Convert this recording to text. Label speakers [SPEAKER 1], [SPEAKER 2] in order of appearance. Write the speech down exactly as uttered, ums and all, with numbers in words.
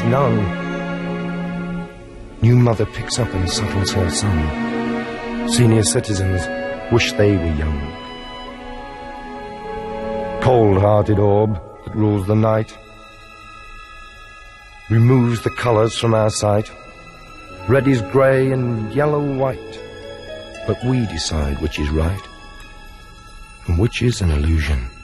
[SPEAKER 1] none. New mother picks up and settles her son. Senior citizens wish they were young. Cold-hearted orb that rules the night removes the colours from our sight. Red is grey and yellow white, but we decide which is right and which is an illusion.